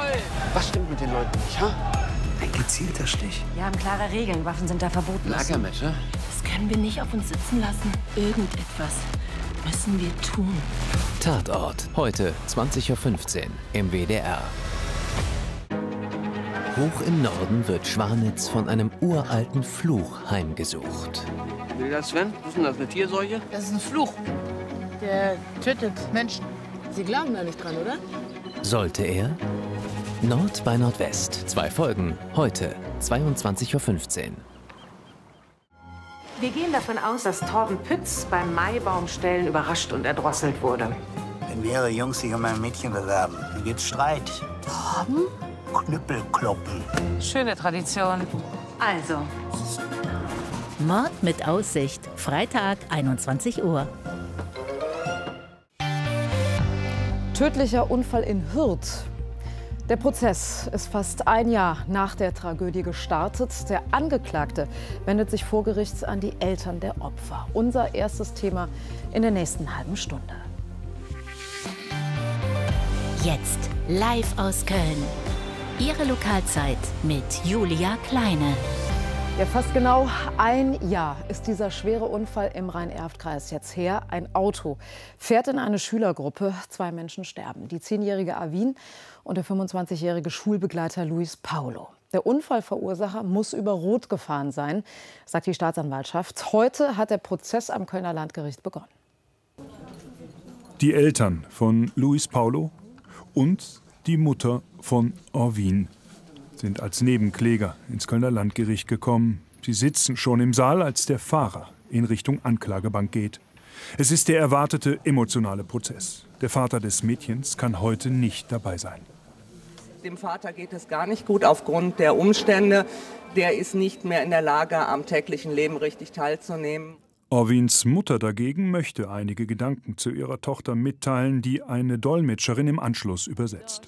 Was stimmt mit den Leuten nicht, ha? Ein gezielter Stich. Wir haben klare Regeln. Waffen sind da verboten. Lagermesser? Das können wir nicht auf uns sitzen lassen. Irgendetwas müssen wir tun. Tatort. Heute 20:15 Uhr im WDR. Hoch im Norden wird Schwanitz von einem uralten Fluch heimgesucht. Will das, Sven? Was ist denn das, eine Tierseuche? Das ist ein Fluch. Der tötet Menschen. Sie glauben da nicht dran, oder? Sollte er? Nord bei Nordwest. 2 Folgen. Heute 22:15 Uhr. Wir gehen davon aus, dass Torben Pütz beim Maibaumstellen überrascht und erdrosselt wurde. Wenn mehrere Jungs sich um ein Mädchen bewerben, dann gibt's Streit. Torben? Knüppelkloppen. Schöne Tradition. Also. Mord mit Aussicht. Freitag, 21 Uhr. Tödlicher Unfall in Hürth. Der Prozess ist fast ein Jahr nach der Tragödie gestartet. Der Angeklagte wendet sich vor Gericht an die Eltern der Opfer. Unser erstes Thema in der nächsten halben Stunde. Jetzt live aus Köln. Ihre Lokalzeit mit Julia Kleine. Ja, fast genau ein Jahr ist dieser schwere Unfall im Rhein-Erft-Kreis jetzt her. Ein Auto fährt in eine Schülergruppe, 2 Menschen sterben. Die 10-jährige Avin und der 25-jährige Schulbegleiter Luis Paulo. Der Unfallverursacher muss über Rot gefahren sein, sagt die Staatsanwaltschaft. Heute hat der Prozess am Kölner Landgericht begonnen. Die Eltern von Luis Paulo und die Mutter von Avin sind als Nebenkläger ins Kölner Landgericht gekommen. Sie sitzen schon im Saal, als der Fahrer in Richtung Anklagebank geht. Es ist der erwartete emotionale Prozess. Der Vater des Mädchens kann heute nicht dabei sein. Dem Vater geht es gar nicht gut aufgrund der Umstände. Der ist nicht mehr in der Lage, am täglichen Leben richtig teilzunehmen. Avins Mutter dagegen möchte einige Gedanken zu ihrer Tochter mitteilen, die eine Dolmetscherin im Anschluss übersetzt.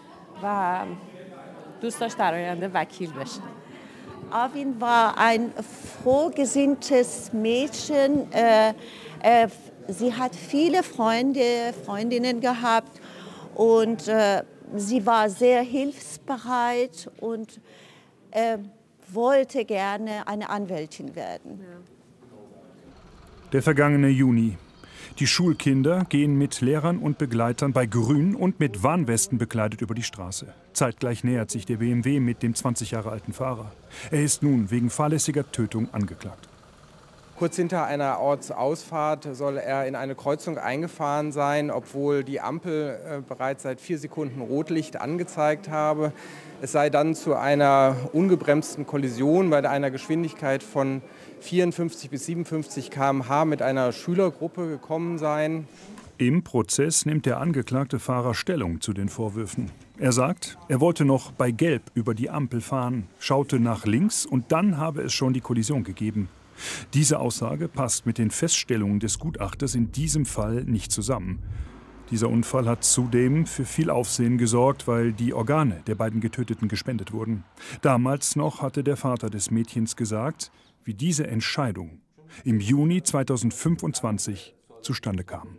Avin war ein frohgesinntes Mädchen. Sie hat viele Freundinnen gehabt und sie war sehr hilfsbereit und wollte gerne eine Anwältin werden. Der vergangene Juni. Die Schulkinder gehen mit Lehrern und Begleitern bei Grün und mit Warnwesten bekleidet über die Straße. Zeitgleich nähert sich der BMW mit dem 20 Jahre alten Fahrer. Er ist nun wegen fahrlässiger Tötung angeklagt. Kurz hinter einer Ortsausfahrt soll er in eine Kreuzung eingefahren sein, obwohl die Ampel bereits seit 4 Sekunden Rotlicht angezeigt habe. Es sei dann zu einer ungebremsten Kollision bei einer Geschwindigkeit von 54 bis 57 km/h mit einer Schülergruppe gekommen sein. Im Prozess nimmt der angeklagte Fahrer Stellung zu den Vorwürfen. Er sagt, er wollte noch bei Gelb über die Ampel fahren, schaute nach links und dann habe es schon die Kollision gegeben. Diese Aussage passt mit den Feststellungen des Gutachters in diesem Fall nicht zusammen. Dieser Unfall hat zudem für viel Aufsehen gesorgt, weil die Organe der beiden Getöteten gespendet wurden. Damals noch hatte der Vater des Mädchens gesagt, wie diese Entscheidung im Juni 2025 zustande kam.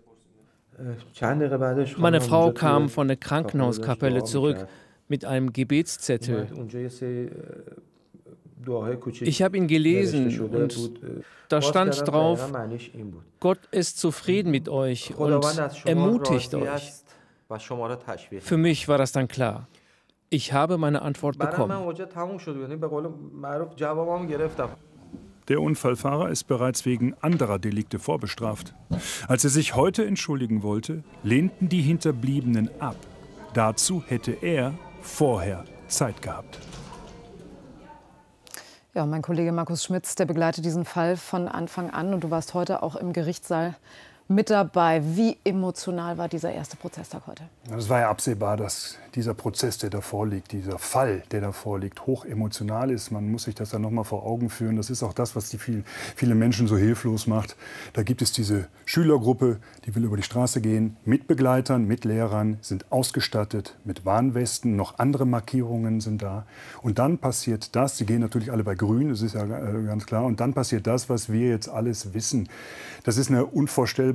Meine Frau kam von der Krankenhauskapelle zurück mit einem Gebetszettel. Ich habe ihn gelesen und da stand drauf, Gott ist zufrieden mit euch und ermutigt euch. Für mich war das dann klar. Ich habe meine Antwort bekommen. Der Unfallfahrer ist bereits wegen anderer Delikte vorbestraft. Als er sich heute entschuldigen wollte, lehnten die Hinterbliebenen ab. Dazu hätte er vorher Zeit gehabt. Ja, mein Kollege Markus Schmitz, der begleitet diesen Fall von Anfang an. Und du warst heute auch im Gerichtssaal mit dabei. Wie emotional war dieser erste Prozesstag heute? Es war ja absehbar, dass dieser Prozess, der da vorliegt, dieser Fall, der da vorliegt, hoch emotional ist. Man muss sich das dann noch mal vor Augen führen. Das ist auch das, was die viele Menschen so hilflos macht. Da gibt es diese Schülergruppe, die will über die Straße gehen, mit Begleitern, mit Lehrern, sind ausgestattet mit Warnwesten, noch andere Markierungen sind da. Und dann passiert das, sie gehen natürlich alle bei Grün, das ist ja ganz klar, und dann passiert das, was wir jetzt alles wissen. Das ist eine unvorstellbare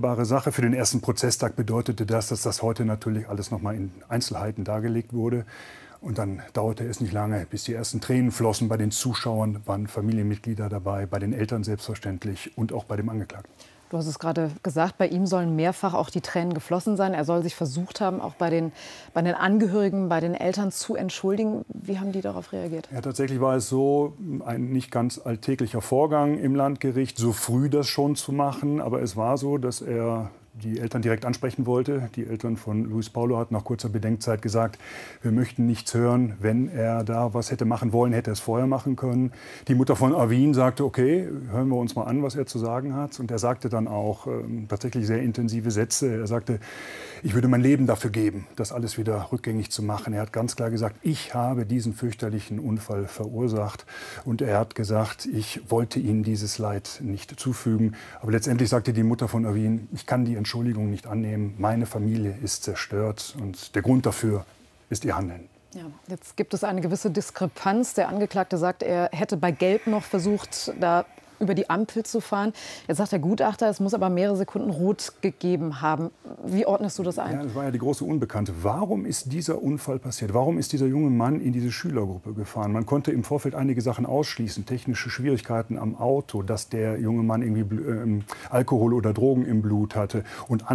wunderbare Sache. Für den ersten Prozesstag bedeutete das, dass das heute natürlich alles noch mal in Einzelheiten dargelegt wurde. Und dann dauerte es nicht lange, bis die ersten Tränen flossen. Bei den Zuschauern waren Familienmitglieder dabei, bei den Eltern selbstverständlich und auch bei dem Angeklagten. Du hast es gerade gesagt, bei ihm sollen mehrfach auch die Tränen geflossen sein. Er soll sich versucht haben, auch bei den Angehörigen, bei den Eltern zu entschuldigen. Wie haben die darauf reagiert? Ja, tatsächlich war es so ein nicht ganz alltäglicher Vorgang im Landgericht, so früh das schon zu machen. Aber es war so, dass er die Eltern direkt ansprechen wollte. Die Eltern von Luis Paulo hatten nach kurzer Bedenkzeit gesagt, wir möchten nichts hören. Wenn er da was hätte machen wollen, hätte er es vorher machen können. Die Mutter von Arvin sagte, okay, hören wir uns mal an, was er zu sagen hat. Und er sagte dann auch tatsächlich sehr intensive Sätze. Er sagte, ich würde mein Leben dafür geben, das alles wieder rückgängig zu machen. Er hat ganz klar gesagt, ich habe diesen fürchterlichen Unfall verursacht. Und er hat gesagt, ich wollte ihnen dieses Leid nicht zufügen. Aber letztendlich sagte die Mutter von Arvin, ich kann die Entschuldigung nicht annehmen. Meine Familie ist zerstört und der Grund dafür ist ihr Handeln. Ja, jetzt gibt es eine gewisse Diskrepanz. Der Angeklagte sagt, er hätte bei Gelb noch versucht, da über die Ampel zu fahren. Jetzt sagt der Gutachter, es muss aber mehrere Sekunden rot gegeben haben. Wie ordnest du das ein? Ja, das war ja die große Unbekannte. Warum ist dieser Unfall passiert? Warum ist dieser junge Mann in diese Schülergruppe gefahren? Man konnte im Vorfeld einige Sachen ausschließen. Technische Schwierigkeiten am Auto, dass der junge Mann irgendwie Alkohol oder Drogen im Blut hatte. Und